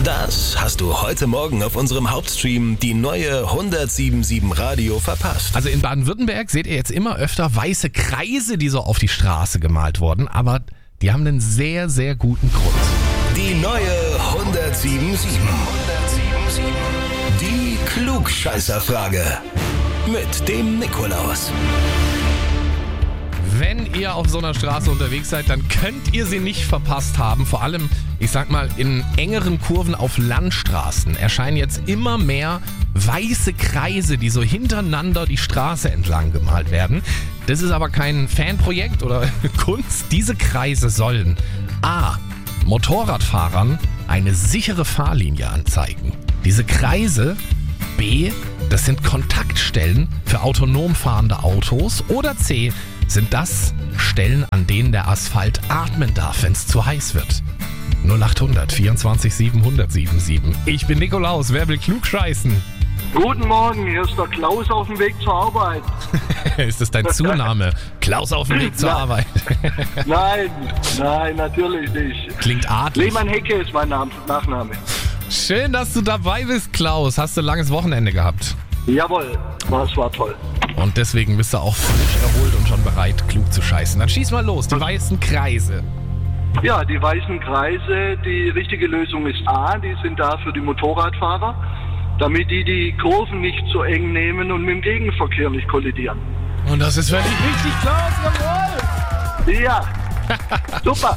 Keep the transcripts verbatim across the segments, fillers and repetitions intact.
Das hast du heute Morgen auf unserem Hauptstream, die neue hundertsieben Radio, verpasst. Also in Baden-Württemberg seht ihr jetzt immer öfter weiße Kreise, die so auf die Straße gemalt wurden, aber die haben einen sehr, sehr guten Grund. Die neue hundertsiebenundsiebzig. Die Klugscheißerfrage mit dem Nikolaus. Wenn ihr auf so einer Straße unterwegs seid, dann könnt ihr sie nicht verpasst haben. Vor allem, ich sag mal, in engeren Kurven auf Landstraßen erscheinen jetzt immer mehr weiße Kreise, die so hintereinander die Straße entlang gemalt werden. Das ist aber kein Fanprojekt oder Kunst. Diese Kreise sollen A. Motorradfahrern eine sichere Fahrlinie anzeigen. Diese Kreise B. Das sind Kontaktstellen für autonom fahrende Autos. Oder C. Sind das Stellen, an denen der Asphalt atmen darf, wenn es zu heiß wird. null acht hundert vierundzwanzig siebenhundert siebenundsiebzig. Ich bin Nikolaus, wer will klug scheißen? Guten Morgen, hier ist der Klaus auf dem Weg zur Arbeit. Ist das dein Zunahme? Klaus auf dem Weg zur Nein. Arbeit. Nein, nein, natürlich nicht. Klingt adlig. Lehmann Hecke ist mein Name, Nachname. Schön, dass du dabei bist, Klaus. Hast du ein langes Wochenende gehabt? Jawohl, das war toll. Und deswegen bist du auch frisch erholt und schon bereit, klug zu scheißen. Dann schieß mal los, die weißen Kreise. Ja, die weißen Kreise, die richtige Lösung ist A, die sind da für die Motorradfahrer, damit die die Kurven nicht zu eng nehmen und mit dem Gegenverkehr nicht kollidieren. Und das ist völlig richtig, Klaus, jawohl! Ja, super.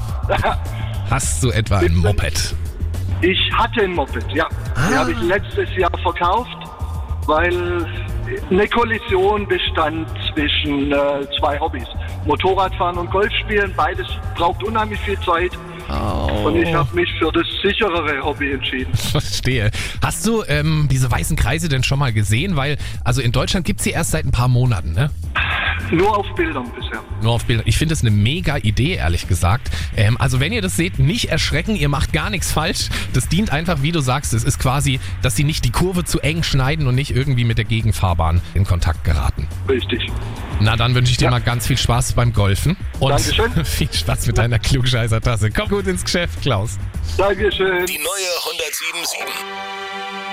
Hast du etwa ein Moped? Ich hatte ein Moped, ja. Die Ah. habe ich letztes Jahr verkauft, weil eine Kollision bestand zwischen äh, zwei Hobbys. Motorradfahren und Golfspielen, beides braucht unheimlich viel Zeit. Oh. Und ich habe mich für das sicherere Hobby entschieden. Verstehe. Hast du ähm, diese weißen Kreise denn schon mal gesehen? Weil, also in Deutschland gibt es sie erst seit ein paar Monaten, ne? Nur auf Bildern bisher. Nur auf Bildern. Ich finde das eine mega Idee, ehrlich gesagt. Ähm, also wenn ihr das seht, nicht erschrecken, ihr macht gar nichts falsch. Das dient einfach, wie du sagst, es ist quasi, dass sie nicht die Kurve zu eng schneiden und nicht irgendwie mit der Gegenfahrbahn in Kontakt geraten. Richtig. Na, dann wünsche ich dir Ja. mal ganz viel Spaß beim Golfen. Und Dankeschön. viel Spaß mit deiner Klugscheißer-Tasse. Komm gut ins Geschäft, Klaus. Dankeschön. Die neue hundertsiebundsiebzig.